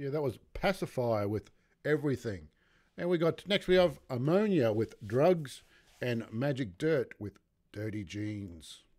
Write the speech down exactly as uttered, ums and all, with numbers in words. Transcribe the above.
Yeah, that was Pacifier with Everything. And we got next we have Ammonia with Drugs and Magic Dirt with Dirty Jeans.